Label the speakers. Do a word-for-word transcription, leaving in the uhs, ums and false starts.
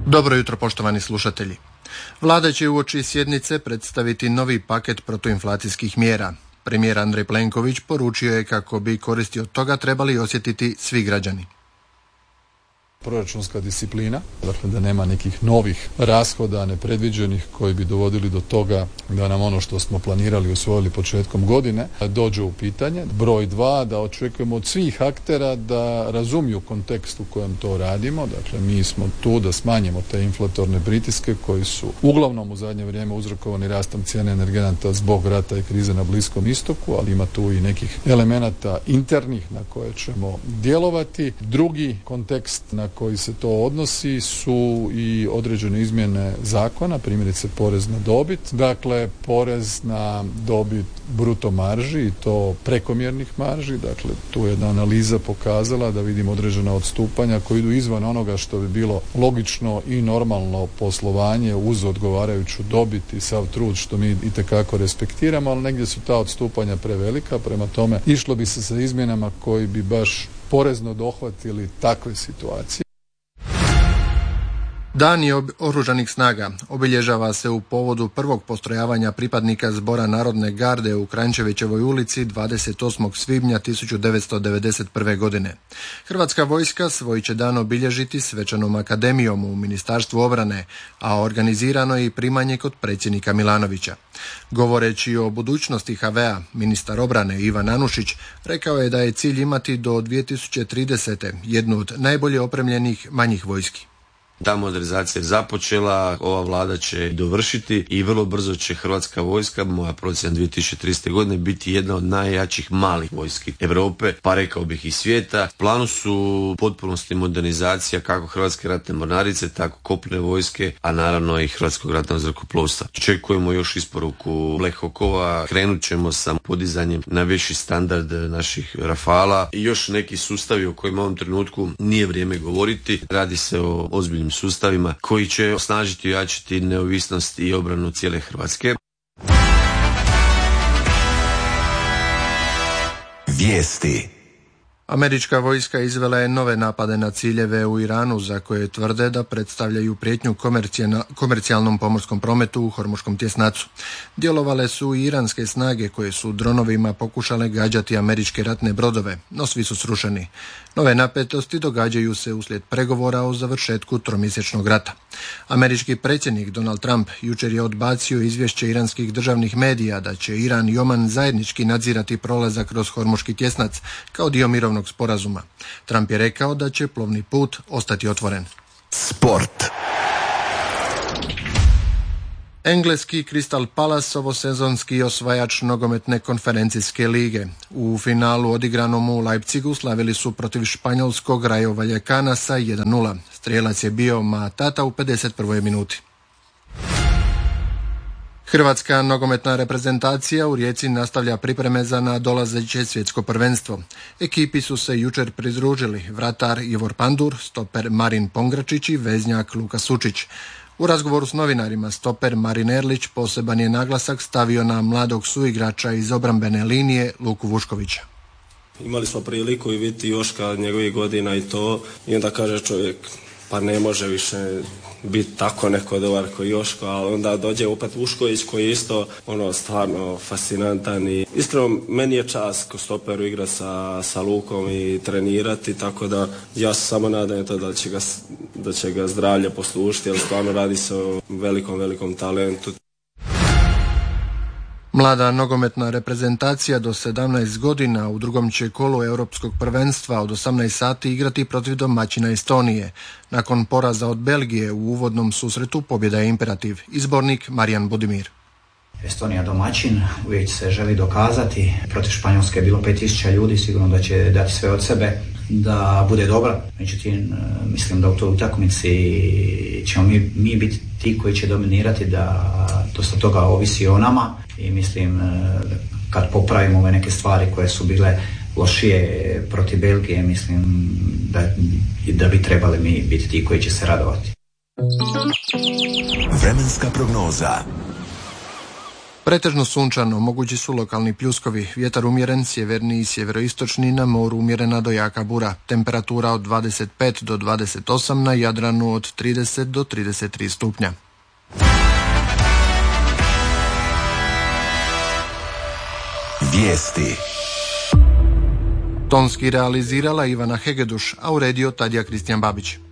Speaker 1: Dobro jutro, poštovani slušatelji. Vlada će uoči sjednice predstaviti novi paket protuinflacijskih mjera. Premijer Andrej Plenković poručio je kako bi koristi od toga trebali osjetiti svi građani.
Speaker 2: Proračunska disciplina, dakle da nema nekih novih rashoda nepredviđenih koji bi dovodili do toga da nam ono što smo planirali i usvojili početkom godine dođe u pitanje. Broj dva, da očekujemo od svih aktera da razumiju kontekst u kojem to radimo. Dakle, mi smo tu da smanjimo te inflatorne pritiske koji su uglavnom u zadnje vrijeme uzrokovani rastom cijene energenata zbog rata i krize na Bliskom istoku, ali ima tu i nekih elemenata internih na koje ćemo djelovati. Drugi kontekst na koji se to odnosi su i određene izmjene zakona, primjerice porez na dobit, dakle porez na dobit bruto marži i to prekomjernih marži, dakle tu je jedna analiza pokazala da vidimo određena odstupanja koji idu izvan onoga što bi bilo logično i normalno poslovanje uz odgovarajuću dobit i sav trud što mi itekako respektiramo, ali negdje su ta odstupanja prevelika, prema tome išlo bi se sa izmjenama koji bi baš porezno dohvatili takve situacije.
Speaker 1: Dan oružanih snaga obilježava se u povodu prvog postrojavanja pripadnika Zbora Narodne garde u Kranjčevićevoj ulici dvadeset osmog svibnja tisuću devetsto devedeset prve. godine. Hrvatska vojska svoj će dan obilježiti svečanom akademijom u Ministarstvu obrane, a organizirano je i primanje kod predsjednika Milanovića. Govoreći o budućnosti ha ve a, ministar obrane Ivan Anušić rekao je da je cilj imati do dvije tisuće tridesete. jednu od najbolje opremljenih manjih vojski.
Speaker 3: Ta modernizacija je započela, ova vlada će dovršiti i vrlo brzo će Hrvatska vojska, moja procjena dvije tisuće tridesete. godine, biti jedna od najjačih malih vojski Europe, pa rekao bih i svijeta. U planu su u potpunosti modernizacija kako Hrvatske ratne mornarice, tako kopnene vojske, a naravno i Hrvatskog ratnog zrakoplovstva. Očekujemo još isporuku Black Hawkova, krenut ćemo sa podizanjem na viši standard naših Rafala i još neki sustavi o kojima u ovom trenutku nije vrijeme govoriti. Radi se o ozbiljnim sustavima koji će osnažiti i ojačati neovisnost i obranu cijele Hrvatske.
Speaker 1: Vijesti. Američka vojska izvela je nove napade na ciljeve u Iranu za koje tvrde da predstavljaju prijetnju komercijalnom pomorskom prometu u Hormuškom tjesnacu. Djelovale su i iranske snage koje su dronovima pokušale gađati američke ratne brodove, no svi su srušeni. Nove napetosti događaju se uslijed pregovora o završetku tromjesečnog rata. Američki predsjednik Donald Trump jučer je odbacio izvješće iranskih državnih medija da će Iran i Oman zajednički nadzirati prolazak kroz Hormuški tjesnac kao dio mirovnog sporazuma. Trump je rekao da će plovni put ostati otvoren. Sport. Engleski Crystal Palace ovosezonski osvajač nogometne konferencijske lige. U finalu odigranom u Leipzigu slavili su protiv španjolskog Rayo Vallecana sa jedan nula. Strijelac je bio Matata u pedeset prvoj minuti. Hrvatska nogometna reprezentacija u Rijeci nastavlja pripreme za nadolazeće svjetsko prvenstvo. Ekipi su se jučer pridružili vratar Ivor Pandur, stoper Marin Pongračić i veznjak Luka Sučić. U razgovoru s novinarima stoper Marin Erlić poseban je naglasak stavio na mladog suigrača iz obrambene linije Luku Vuškovića.
Speaker 4: Imali smo priliku i vidjeti Joška njegovih godina i to, i onda kaže čovjek pa ne može više biti tako neko dobar koji Joško, ali onda dođe opet Vušković koji je isto ono stvarno fascinantan i iskreno meni je čast ko stoperu igra sa, sa Lukom i trenirati, tako da ja se samo nadam to da će ga, da će ga zdravlje poslušiti, jer stvarno radi se o velikom, velikom talentu.
Speaker 1: Mlada nogometna reprezentacija do sedamnaest godina u drugom će kolu Europskog prvenstva od osamnaest sati igrati protiv domaćina Estonije. Nakon poraza od Belgije u uvodnom susretu pobjeda je imperativ. Izbornik Marijan Budimir.
Speaker 5: Estonija domaćin, uvijek se želi dokazati. Protiv Španjolske je bilo pet tisuća ljudi, sigurno da će dati sve od sebe da bude dobra. Međutim, mislim da u toj utakmici ćemo mi, mi biti ti koji će dominirati, da dosta toga ovisi o nama i mislim kad popravimo ove neke stvari koje su bile lošije protiv Belgije, mislim da, da bi trebali mi biti ti koji će se radovati.
Speaker 6: Vremenska prognoza.
Speaker 1: Pretežno sunčano, mogući su lokalni pljuskovi, vjetar umjeren, sjeverni i sjeveroistočni, na moru umjerena do jaka bura. Temperatura od dvadeset pet do dvadeset osam, na Jadranu od trideset do trideset tri stupnja.
Speaker 6: Vijesti.
Speaker 1: Tonski realizirala Ivana Hegeduš, a uredio Tadija Kristijan Babić.